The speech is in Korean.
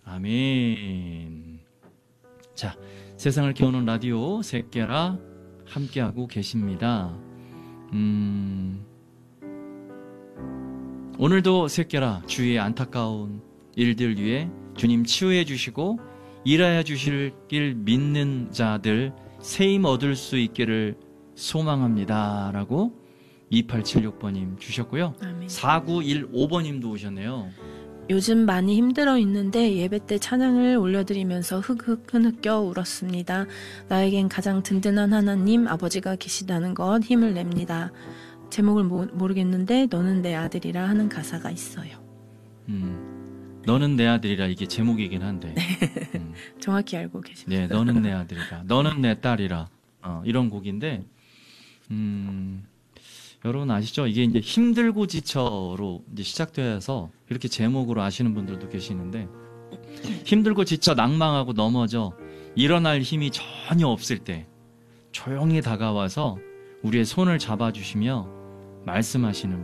아멘. 자, 세상을 깨우는 라디오 새끼라 함께하고 계십니다. 오늘도 새끼라 주위의 안타까운 일들 위해 주님 치유해 주시고 일하여 주실 길 믿는 자들 세임 얻을 수 있기를 소망합니다 라고 2876번님 주셨고요. 아멘. 4915번님도 오셨네요. 요즘 많이 힘들어 있는데 예배 때 찬양을 올려드리면서 흐느껴 울었습니다. 나에겐 가장 든든한 하나님 아버지가 계시다는 것 힘을 냅니다. 제목을 모르겠는데 너는 내 아들이라 하는 가사가 있어요. 너는 내 아들이라 이게 제목이긴 한데 정확히 알고 계십니다. 네, 너는 내 아들이라 너는 내 딸이라 이런 곡인데 여러분 아시죠? 이게 이제 힘들고 지쳐로 이제 시작되어서 이렇게 제목으로 아시는 분들도 계시는데 힘들고 지쳐 낭망하고 넘어져 일어날 힘이 전혀 없을 때 조용히 다가와서 우리의 손을 잡아주시며 말씀하시는